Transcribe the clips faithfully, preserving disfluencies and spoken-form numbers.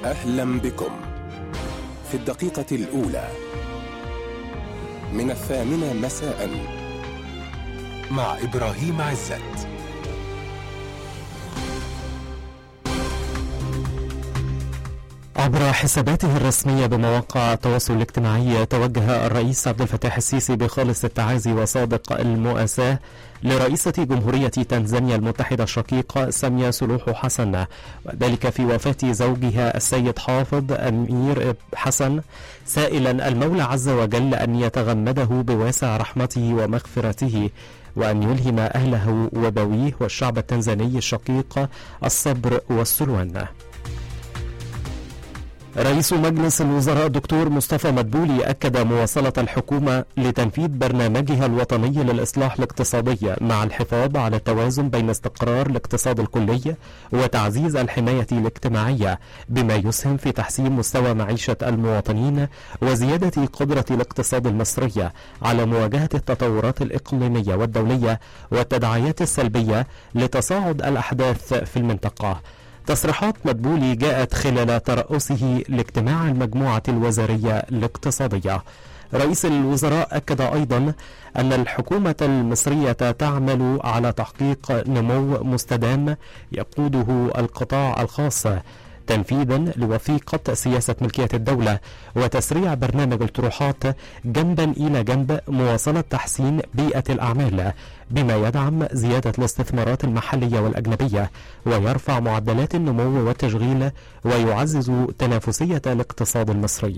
أهلا بكم في الدقيقة الأولى من الثامنة مساء مع إبراهيم عزت. عبر حساباته الرسمية بمواقع التواصل الاجتماعي، توجه الرئيس عبد الفتاح السيسي بخالص التعازي وصادق المؤاساة لرئيسة جمهورية تنزانيا المتحدة الشقيقة سامية سلوحو حسن، وذلك في وفاة زوجها السيد حافظ أمير حسن، سائلا المولى عز وجل أن يتغمده بواسع رحمته ومغفرته، وأن يلهم أهله وبويه والشعب التنزاني الشقيق الصبر والسلوان. رئيس مجلس الوزراء الدكتور مصطفى مدبولي أكد مواصلة الحكومة لتنفيذ برنامجها الوطني للإصلاح الاقتصادي مع الحفاظ على التوازن بين استقرار الاقتصاد الكلي وتعزيز الحماية الاجتماعية، بما يسهم في تحسين مستوى معيشة المواطنين وزيادة قدرة الاقتصاد المصري على مواجهة التطورات الإقليمية والدولية والتداعيات السلبية لتصاعد الأحداث في المنطقة. تصريحات مدبولي جاءت خلال ترأسه لاجتماع المجموعة الوزارية الاقتصادية. رئيس الوزراء أكد أيضا أن الحكومة المصرية تعمل على تحقيق نمو مستدام يقوده القطاع الخاص، تنفيذا لوثيقة سياسة ملكية الدولة وتسريع برنامج الطروحات جنبا إلى جنب مواصلة تحسين بيئة الأعمال، بما يدعم زيادة الاستثمارات المحلية والأجنبية ويرفع معدلات النمو والتشغيل ويعزز تنافسية الاقتصاد المصري.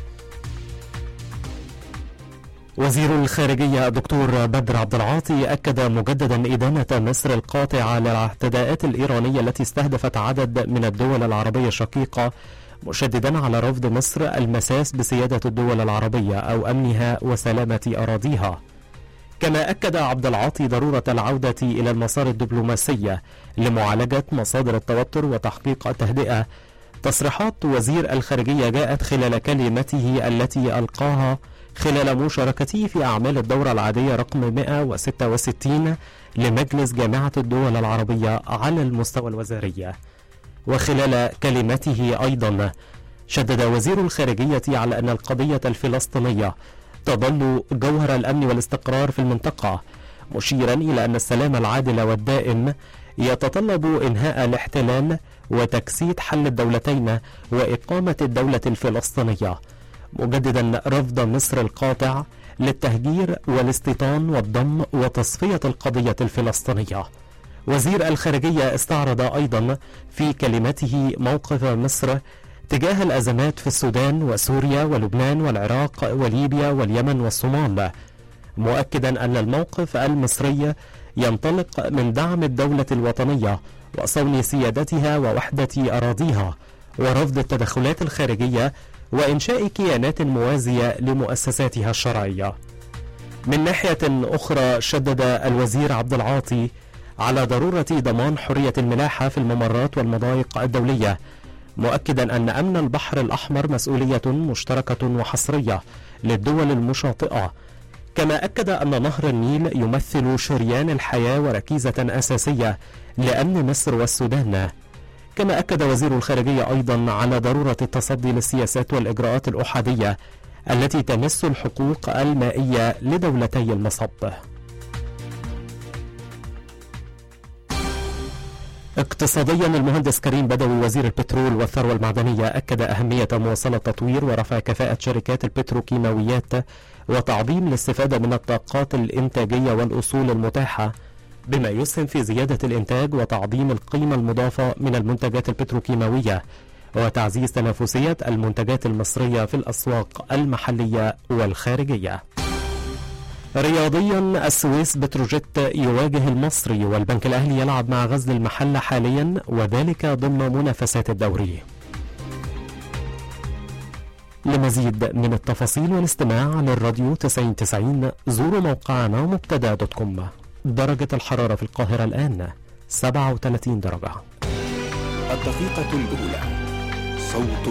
وزير الخارجية الدكتور بدر عبد العاطي أكد مجددا إدانة مصر القاطعة للاعتداءات الإيرانية التي استهدفت عدد من الدول العربية الشقيقة، مشددا على رفض مصر المساس بسيادة الدول العربية أو أمنها وسلامة أراضيها. كما أكد عبد العاطي ضرورة العودة إلى المسار الدبلوماسي لمعالجة مصادر التوتر وتحقيق التهدئة. تصريحات وزير الخارجية جاءت خلال كلمته التي ألقاها خلال مشاركته في أعمال الدورة العادية رقم مئة وستة وستين لمجلس جامعة الدول العربية على المستوى الوزاري. وخلال كلمته أيضا شدد وزير الخارجية على أن القضية الفلسطينية تظل جوهر الأمن والاستقرار في المنطقة، مشيرا إلى أن السلام العادل والدائم يتطلب إنهاء الاحتلال وتجسيد حل الدولتين وإقامة الدولة الفلسطينية، مجددا رفض مصر القاطع للتهجير والاستيطان والضم وتصفية القضية الفلسطينية. وزير الخارجية استعرض أيضا في كلمته موقف مصر تجاه الأزمات في السودان وسوريا ولبنان والعراق وليبيا واليمن والصومال، مؤكدا أن الموقف المصري ينطلق من دعم الدولة الوطنية وصون سيادتها ووحدة أراضيها ورفض التدخلات الخارجية وإنشاء كيانات موازية لمؤسساتها الشرعية. من ناحية أخرى شدد الوزير عبد العاطي على ضرورة ضمان حرية الملاحة في الممرات والمضايق الدولية، مؤكدا أن أمن البحر الأحمر مسؤولية مشتركة وحصرية للدول المشاطئة. كما أكد أن نهر النيل يمثل شريان الحياة وركيزة أساسية لأمن مصر والسودان. كما أكد وزير الخارجية أيضا على ضرورة التصدي للسياسات والإجراءات الأحادية التي تمس الحقوق المائية لدولتي المصب. اقتصاديا، المهندس كريم بدوي وزير البترول والثروة المعدنية أكد أهمية مواصلة تطوير ورفع كفاءة شركات البتروكيماويات وتعظيم الاستفادة من الطاقات الإنتاجية والأصول المتاحة، بما يسهم في زيادة الإنتاج وتعظيم القيمة المضافة من المنتجات البتروكيماوية وتعزيز تنافسية المنتجات المصرية في الأسواق المحلية والخارجية. رياضيا، السويس بتروجيت يواجه المصري والبنك الأهلي يلعب مع غزل المحلة حاليا وذلك ضمن منافسات الدوري. لمزيد من التفاصيل والاستماع للراديو تسعين تسعين زوروا موقعنا مبتدا دوت كوم. درجة الحرارة في القاهرة الآن سبعة وثلاثين درجة. الدقيقة الأولى، صوت